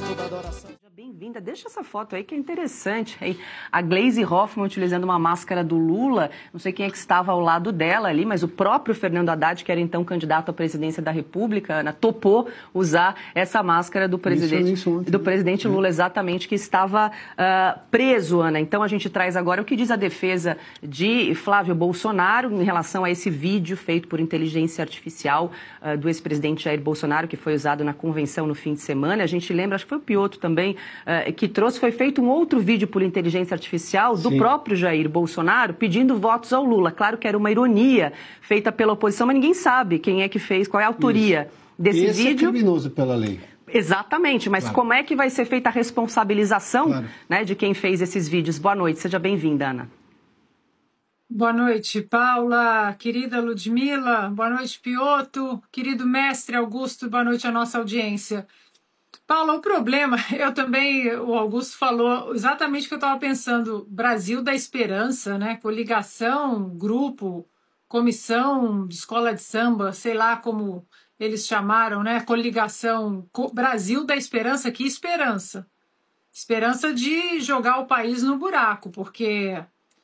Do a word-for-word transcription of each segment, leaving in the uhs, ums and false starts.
toda adoração. Bem-vinda. Deixa essa foto aí que é interessante. Aí, a Gleisi Hoffmann utilizando uma máscara do Lula. Não sei quem é que estava ao lado dela ali, mas o próprio Fernando Haddad, que era então candidato à presidência da República, Ana, topou usar essa máscara do presidente, isso, isso, do presidente Lula, exatamente, que estava uh, preso, Ana. Então a gente traz agora o que diz a defesa de Flávio Bolsonaro em relação a esse vídeo feito por inteligência artificial uh, do ex-presidente Jair Bolsonaro, que foi usado na convenção no fim de semana. A gente lembra, acho que foi o Piotto também, Uh, que trouxe, foi feito um outro vídeo por inteligência artificial do Sim. próprio Jair Bolsonaro pedindo votos ao Lula. Claro que era uma ironia feita pela oposição, mas ninguém sabe quem é que fez, qual é a autoria Isso. desse Esse vídeo. É criminoso pela lei. Exatamente, mas claro. Como é que vai ser feita a responsabilização claro. né, de quem fez esses vídeos? Boa noite, seja bem-vinda, Ana. Boa noite, Paula, querida Ludmila, boa noite, Piotto, querido mestre Augusto, boa noite à nossa audiência. Paula, o problema, eu também, o Augusto falou exatamente o que eu estava pensando, Brasil da Esperança, né? Coligação, grupo, comissão de escola de samba, sei lá como eles chamaram, né? Coligação, Brasil da Esperança, que esperança? Esperança de jogar o país no buraco, porque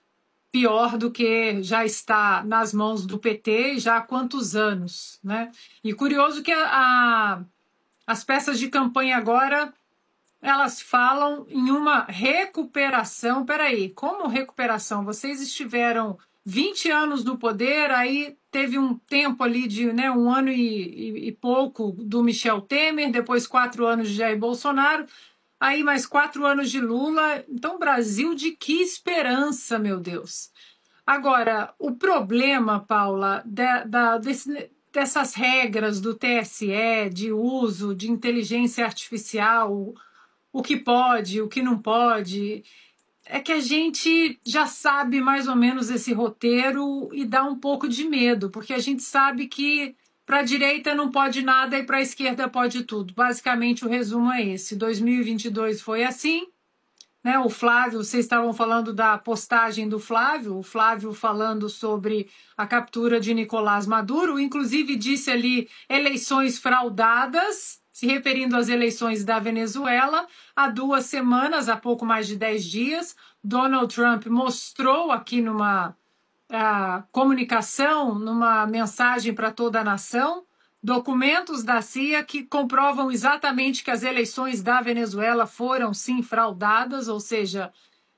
pior do que já está nas mãos do P T já há quantos anos, né? E curioso que a... a As peças de campanha agora, elas falam em uma recuperação. Peraí, como recuperação? Vocês estiveram vinte anos no poder, aí teve um tempo ali de né, um ano e, e, e pouco do Michel Temer, depois quatro anos de Jair Bolsonaro, aí mais quatro anos de Lula. Então, Brasil de que esperança, meu Deus! Agora, o problema, Paula, da, da, desse... dessas regras do T S E de uso de inteligência artificial, o que pode, o que não pode, é que a gente já sabe mais ou menos esse roteiro e dá um pouco de medo, porque a gente sabe que para a direita não pode nada e para a esquerda pode tudo. Basicamente o resumo é esse. dois mil e vinte e dois foi assim. Né, o Flávio, vocês estavam falando da postagem do Flávio, o Flávio falando sobre a captura de Nicolás Maduro, inclusive disse ali eleições fraudadas, se referindo às eleições da Venezuela. Há duas semanas, há pouco mais de dez dias, Donald Trump mostrou aqui numa uh, comunicação, numa mensagem para toda a nação, documentos da C I A que comprovam exatamente que as eleições da Venezuela foram, sim, fraudadas, ou seja,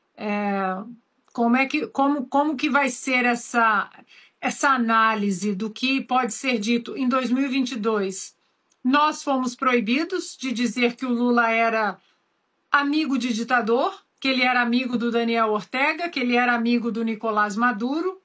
é, como, é que, como, como que vai ser essa, essa análise do que pode ser dito em dois mil e vinte e dois? Nós fomos proibidos de dizer que o Lula era amigo de ditador, que ele era amigo do Daniel Ortega, que ele era amigo do Nicolás Maduro,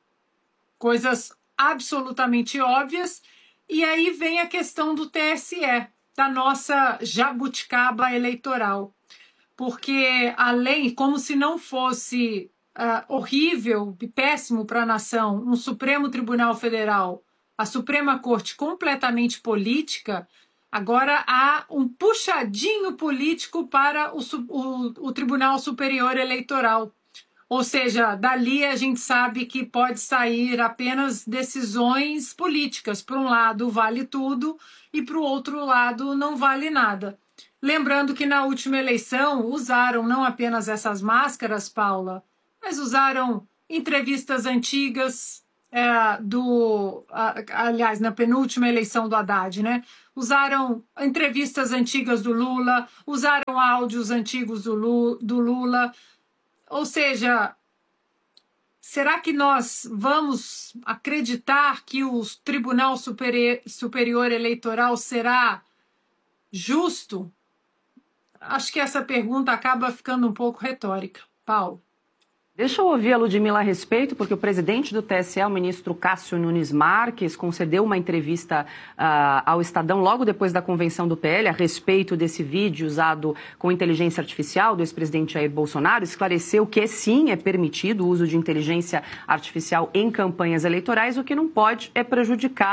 coisas absolutamente óbvias. E aí vem a questão do T S E, da nossa jabuticaba eleitoral. Porque, além, como se não fosse uh, horrível e péssimo para a nação, um Supremo Tribunal Federal, a Suprema Corte completamente política, agora há um puxadinho político para o, o, o Tribunal Superior Eleitoral. Ou seja, dali a gente sabe que pode sair apenas decisões políticas. Por um lado vale tudo e para o outro lado não vale nada. Lembrando que na última eleição usaram não apenas essas máscaras, Paula, mas usaram entrevistas antigas é, do... Aliás, na penúltima eleição do Haddad, né? Usaram entrevistas antigas do Lula, usaram áudios antigos do Lula. Ou seja, será que nós vamos acreditar que o Tribunal Superior Eleitoral será justo? Acho que essa pergunta acaba ficando um pouco retórica. Paulo. Deixa eu ouvir a Ludmila a respeito, porque o presidente do T S E, o ministro Cássio Nunes Marques, concedeu uma entrevista uh, ao Estadão logo depois da convenção do P L a respeito desse vídeo usado com inteligência artificial do ex-presidente Jair Bolsonaro. Esclareceu que sim, é permitido o uso de inteligência artificial em campanhas eleitorais, o que não pode é prejudicar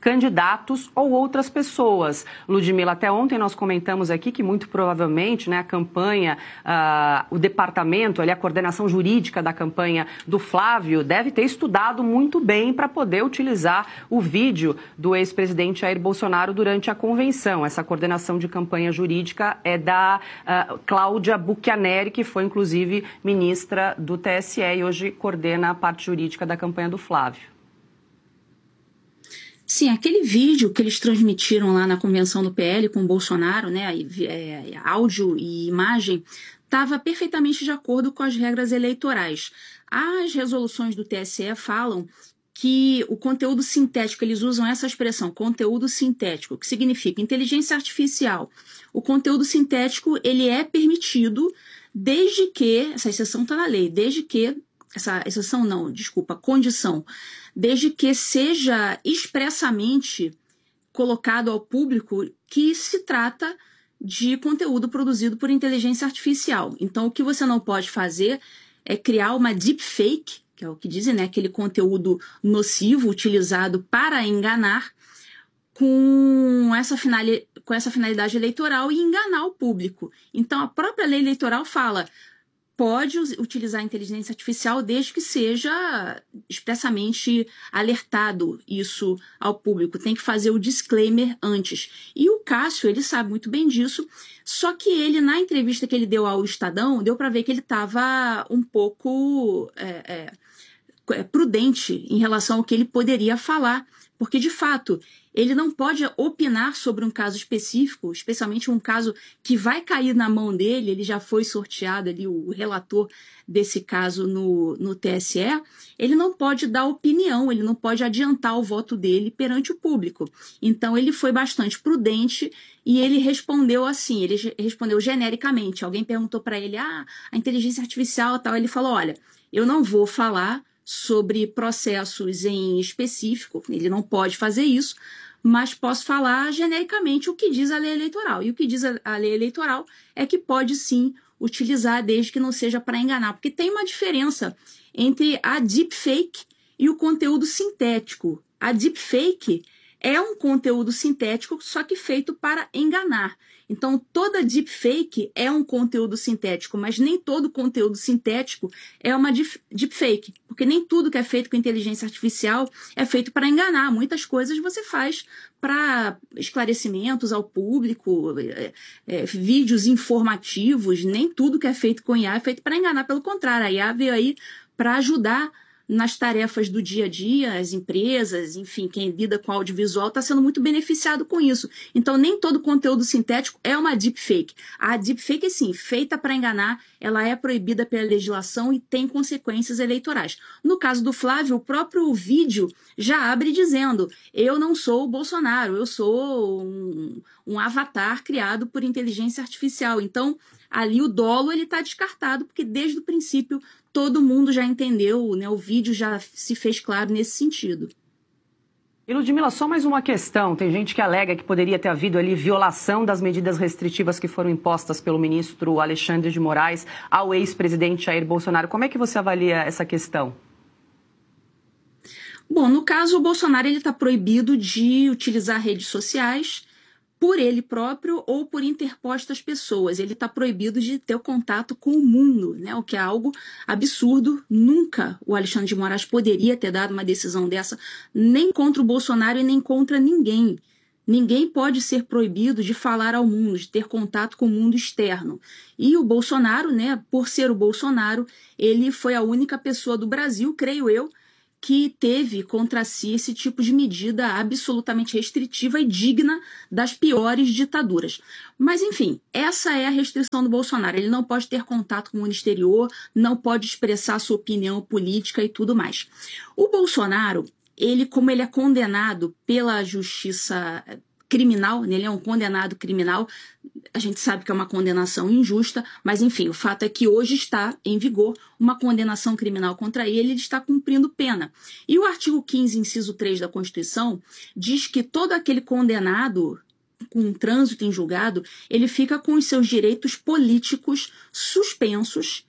candidatos ou outras pessoas. Ludmila, até ontem nós comentamos aqui que muito provavelmente, né, a campanha, uh, o departamento, ali, a coordenação jurídica da campanha do Flávio deve ter estudado muito bem para poder utilizar o vídeo do ex-presidente Jair Bolsonaro durante a convenção. Essa coordenação de campanha jurídica é da uh, Cláudia Bucchianeri, que foi inclusive ministra do T S E e hoje coordena a parte jurídica da campanha do Flávio. Sim, aquele vídeo que eles transmitiram lá na convenção do P L com o Bolsonaro, né, é, áudio e imagem, estava perfeitamente de acordo com as regras eleitorais. As resoluções do T S E falam que o conteúdo sintético, eles usam essa expressão, conteúdo sintético, que significa inteligência artificial. O conteúdo sintético, ele é permitido desde que, essa exceção está na lei, desde que, essa exceção não, desculpa, condição, desde que seja expressamente colocado ao público que se trata de conteúdo produzido por inteligência artificial. Então, o que você não pode fazer é criar uma deepfake, que é o que dizem, né, aquele conteúdo nocivo utilizado para enganar com essa, finali- com essa finalidade eleitoral e enganar o público. Então, a própria lei eleitoral fala, pode utilizar a inteligência artificial desde que seja expressamente alertado isso ao público. Tem que fazer o disclaimer antes. E o Cássio, ele sabe muito bem disso, só que ele, na entrevista que ele deu ao Estadão, deu para ver que ele estava um pouco é, é, prudente em relação ao que ele poderia falar, porque, de fato, ele não pode opinar sobre um caso específico, especialmente um caso que vai cair na mão dele. Ele já foi sorteado ali, o relator desse caso no, no T S E. Ele não pode dar opinião, ele não pode adiantar o voto dele perante o público. Então, ele foi bastante prudente e ele respondeu assim, ele respondeu genericamente. Alguém perguntou para ele, ah, a inteligência artificial e tal. Ele falou, olha, eu não vou falar sobre processos em específico, ele não pode fazer isso, mas posso falar genericamente o que diz a lei eleitoral. E o que diz a lei eleitoral é que pode sim utilizar desde que não seja para enganar, porque tem uma diferença entre a deepfake e o conteúdo sintético. A deepfake é um conteúdo sintético, só que feito para enganar. Então, toda deepfake é um conteúdo sintético, mas nem todo conteúdo sintético é uma deepfake, porque nem tudo que é feito com inteligência artificial é feito para enganar. Muitas coisas você faz para esclarecimentos ao público, é, é, vídeos informativos, nem tudo que é feito com I A é feito para enganar. Pelo contrário, a I A veio aí para ajudar nas tarefas do dia a dia, as empresas, enfim, quem lida com audiovisual está sendo muito beneficiado com isso. Então, nem todo conteúdo sintético é uma deepfake. A deepfake, sim, feita para enganar, ela é proibida pela legislação e tem consequências eleitorais. No caso do Flávio, o próprio vídeo já abre dizendo, eu não sou o Bolsonaro, eu sou um, um avatar criado por inteligência artificial. Então, ali o dolo está descartado, porque desde o princípio todo mundo já entendeu, né? O vídeo já se fez claro nesse sentido. E Ludmila, só mais uma questão. Tem gente que alega que poderia ter havido ali violação das medidas restritivas que foram impostas pelo ministro Alexandre de Moraes ao ex-presidente Jair Bolsonaro. Como é que você avalia essa questão? Bom, no caso, o Bolsonaro está proibido de utilizar redes sociais por ele próprio ou por interpostas pessoas. Ele está proibido de ter o contato com o mundo, né? O que é algo absurdo. Nunca o Alexandre de Moraes poderia ter dado uma decisão dessa, nem contra o Bolsonaro e nem contra ninguém. Ninguém pode ser proibido de falar ao mundo, de ter contato com o mundo externo. E o Bolsonaro, né, por ser o Bolsonaro, ele foi a única pessoa do Brasil, creio eu, que teve contra si esse tipo de medida absolutamente restritiva e digna das piores ditaduras. Mas, enfim, essa é a restrição do Bolsonaro. Ele não pode ter contato com o mundo exterior, não pode expressar sua opinião política e tudo mais. O Bolsonaro, ele, como ele é condenado pela justiça criminal, ele é um condenado criminal, a gente sabe que é uma condenação injusta, mas enfim, o fato é que hoje está em vigor uma condenação criminal contra ele, ele está cumprindo pena. E o artigo quinze, inciso três da Constituição, diz que todo aquele condenado com trânsito em julgado, ele fica com os seus direitos políticos suspensos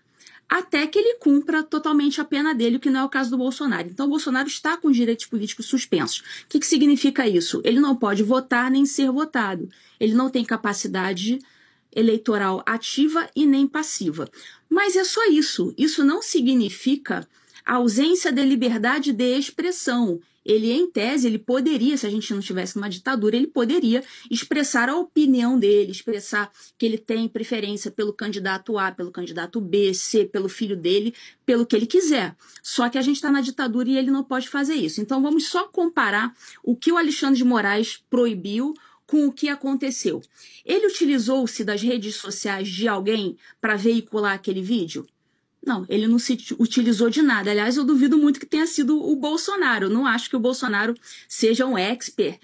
até que ele cumpra totalmente a pena dele, o que não é o caso do Bolsonaro. Então, o Bolsonaro está com os direitos políticos suspensos. O que, que significa isso? Ele não pode votar nem ser votado. Ele não tem capacidade eleitoral ativa e nem passiva. Mas é só isso. Isso não significa a ausência de liberdade de expressão. Ele, em tese, ele poderia, se a gente não estivesse numa ditadura, ele poderia expressar a opinião dele, expressar que ele tem preferência pelo candidato A, pelo candidato B, C, pelo filho dele, pelo que ele quiser. Só que a gente está na ditadura e ele não pode fazer isso. Então vamos só comparar o que o Alexandre de Moraes proibiu com o que aconteceu. Ele utilizou-se das redes sociais de alguém para veicular aquele vídeo? Não, ele não se utilizou de nada. Aliás, eu duvido muito que tenha sido o Bolsonaro. Eu não acho que o Bolsonaro seja um expert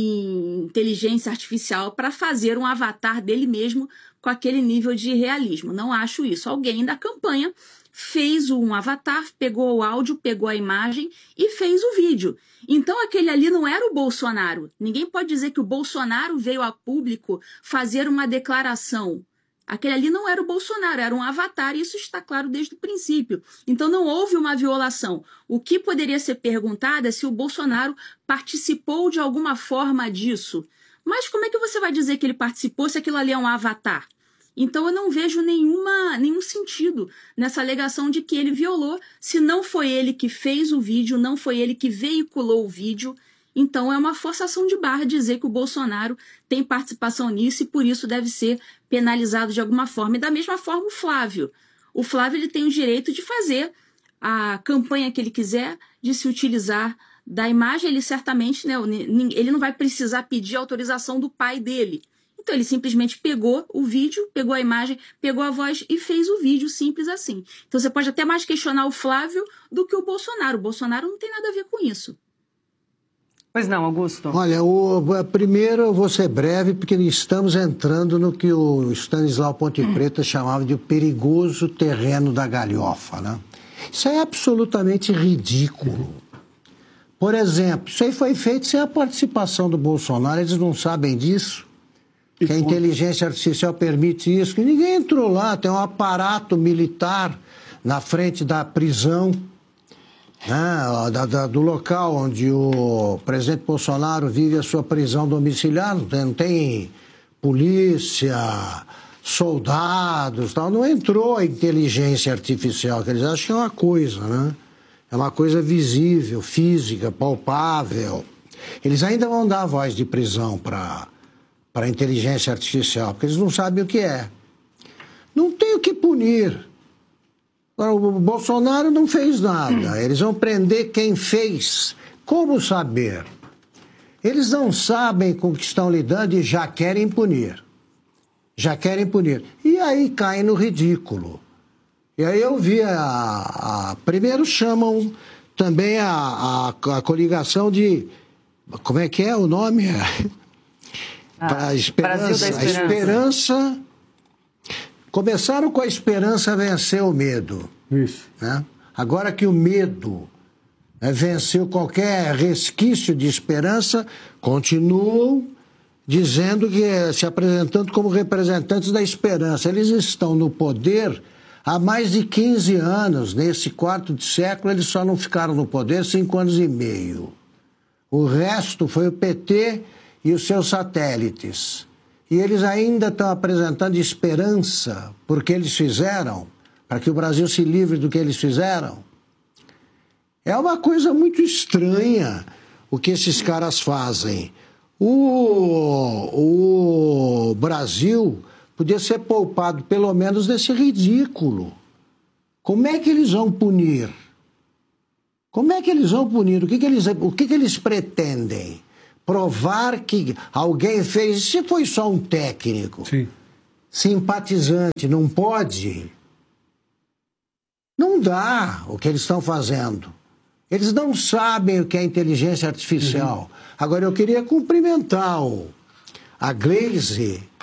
em inteligência artificial para fazer um avatar dele mesmo com aquele nível de realismo. Não acho isso. Alguém da campanha fez um avatar, pegou o áudio, pegou a imagem e fez o vídeo. Então aquele ali não era o Bolsonaro. Ninguém pode dizer que o Bolsonaro veio a público fazer uma declaração. Aquele ali não era o Bolsonaro, era um avatar, e isso está claro desde o princípio. Então não houve uma violação. O que poderia ser perguntado é se o Bolsonaro participou de alguma forma disso. Mas como é que você vai dizer que ele participou se aquilo ali é um avatar? Então eu não vejo nenhuma, nenhum sentido nessa alegação de que ele violou, se não foi ele que fez o vídeo, não foi ele que veiculou o vídeo. Então é uma forçação de barra dizer que o Bolsonaro tem participação nisso e por isso deve ser penalizado de alguma forma. E da mesma forma o Flávio. O Flávio ele tem o direito de fazer a campanha que ele quiser, de se utilizar da imagem. Ele certamente, né, ele não vai precisar pedir autorização do pai dele. Então ele simplesmente pegou o vídeo, pegou a imagem, pegou a voz e fez o vídeo, simples assim. Então você pode até mais questionar o Flávio do que o Bolsonaro. O Bolsonaro não tem nada a ver com isso. Pois não, Augusto? Olha, o, primeiro eu vou ser breve, porque estamos entrando no que o Stanislau Ponte Preta chamava de perigoso terreno da galhofa, né? Isso é absolutamente ridículo. Por exemplo, isso aí foi feito sem a participação do Bolsonaro, eles não sabem disso. Que a inteligência artificial permite isso, que ninguém entrou lá, tem um aparato militar na frente da prisão, né, da, da, do local onde o presidente Bolsonaro vive a sua prisão domiciliar, não tem, não tem polícia, soldados, tal, não entrou a inteligência artificial, que eles acham que é uma coisa, né? É uma coisa visível, física, palpável. Eles ainda vão dar a voz de prisão para para a inteligência artificial, porque eles não sabem o que é. Não tem o que punir. Agora, o Bolsonaro não fez nada. Eles vão prender quem fez. Como saber? Eles não sabem com o que estão lidando e já querem punir. Já querem punir. E aí caem no ridículo. E aí eu vi a... a primeiro chamam também a, a, a coligação de... Como é que é o nome? Ah, a esperança, a esperança. Começaram com a esperança vencer o medo. Isso. Né? Agora que o medo, né, venceu qualquer resquício de esperança, continuam dizendo que se apresentando como representantes da esperança. Eles estão no poder há mais de quinze anos. Nesse quarto de século, eles só não ficaram no poder cinco anos e meio. O resto foi o P T e os seus satélites. E eles ainda estão apresentando esperança por que eles fizeram, para que o Brasil se livre do que eles fizeram. É uma coisa muito estranha o que esses caras fazem. O, o Brasil podia ser poupado pelo menos desse ridículo. Como é que eles vão punir? Como é que eles vão punir? O que, que, eles, o que, que eles pretendem? Provar que alguém fez... Se foi só um técnico, sim, simpatizante, não pode? Não dá o que eles estão fazendo. Eles não sabem o que é inteligência artificial. Uhum. Agora, eu queria cumprimentar o, a Glaze